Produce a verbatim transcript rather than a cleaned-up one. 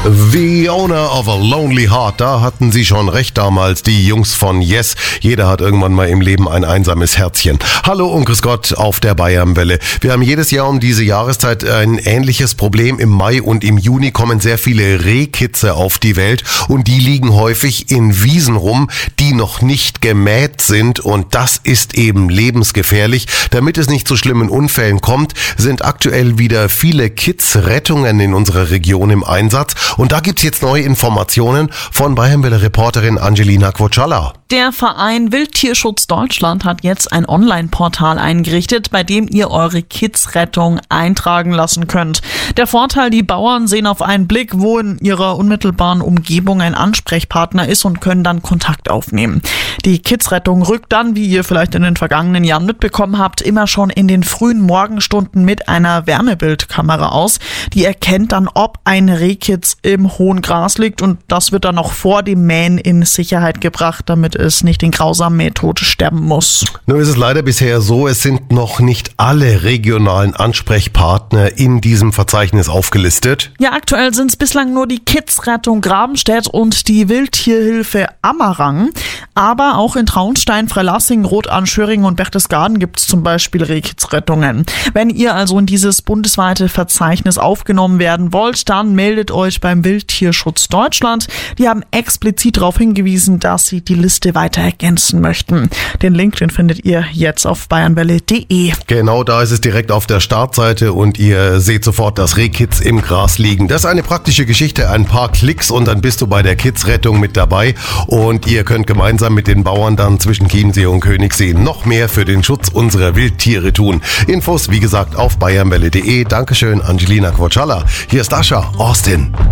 The Owner of a Lonely Heart, da hatten sie schon recht damals, die Jungs von Yes. Jeder hat irgendwann mal im Leben ein einsames Herzchen. Hallo und grüß Gott auf der Bayernwelle. Wir haben jedes Jahr um diese Jahreszeit ein ähnliches Problem. Im Mai und im Juni kommen sehr viele Rehkitze auf die Welt und die liegen häufig in Wiesen rum, die noch nicht gemäht sind, und das ist eben lebensgefährlich. Damit es nicht zu schlimmen Unfällen kommt, sind aktuell wieder viele Kidsrettungen in unserer Region im Einsatz. Und da gibt's jetzt neue Informationen von Bayernwelle-Reporterin Angelina Quoccialla. Der Verein Wildtierschutz Deutschland hat jetzt ein Online-Portal eingerichtet, bei dem ihr eure Kidsrettung eintragen lassen könnt. Der Vorteil: die Bauern sehen auf einen Blick, wo in ihrer unmittelbaren Umgebung ein Ansprechpartner ist und können dann Kontakt aufnehmen. Die Kidsrettung rückt dann, wie ihr vielleicht in den vergangenen Jahren mitbekommen habt, immer schon in den frühen Morgenstunden mit einer Wärmebildkamera aus. Die erkennt dann, ob ein Rehkitz im hohen Gras liegt, und das wird dann noch vor dem Mähen in Sicherheit gebracht, damit es nicht den grausamen Mähtod sterben muss. Nur ist es leider bisher so, es sind noch nicht alle regionalen Ansprechpartner in diesem Verzeichnis aufgelistet. Ja, aktuell sind es bislang nur die Kidsrettung Grabenstedt und die Wildtierhilfe Ammerang. Aber auch in Traunstein, Freilassing, Rot-Anschöring und Berchtesgaden gibt es zum Beispiel Rehkitzrettungen. Wenn ihr also in dieses bundesweite Verzeichnis aufgenommen werden wollt, dann meldet euch beim Wildtierschutz Deutschland. Die haben explizit darauf hingewiesen, dass sie die Liste weiter ergänzen möchten. Den Link, den findet ihr jetzt auf bayernwelle punkt de. Genau, da ist es direkt auf der Startseite und ihr seht sofort, dass Rehkitz im Gras liegen. Das ist eine praktische Geschichte, ein paar Klicks und dann bist du bei der Kidsrettung mit dabei, und ihr könnt gemeinsam mit den Bauern dann zwischen Chiemsee und Königssee noch mehr für den Schutz unserer Wildtiere tun. Infos, wie gesagt, auf bayernwelle punkt de. Dankeschön, Angelina Quoccialla. Hier ist Ascha, Austin.